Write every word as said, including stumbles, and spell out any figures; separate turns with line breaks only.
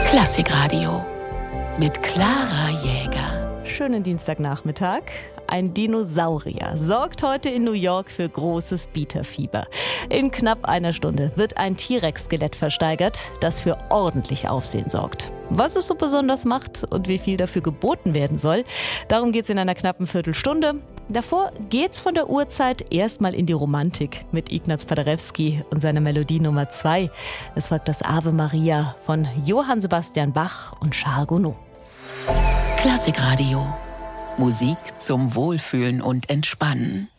Klassikradio mit Clara Jäger.
Schönen Dienstagnachmittag. Ein Dinosaurier sorgt heute in New York für großes Bieterfieber. In knapp einer Stunde wird ein T-Rex-Skelett versteigert, das für ordentlich Aufsehen sorgt. Was es so besonders macht und wie viel dafür geboten werden soll, darum geht's in einer knappen Viertelstunde. Davor geht's von der Urzeit erstmal in die Romantik mit Ignaz Paderewski und seiner Melodie Nummer zwei. Es folgt das Ave Maria von Johann Sebastian Bach und Charles Gounod.
Klassikradio. Musik zum Wohlfühlen und Entspannen.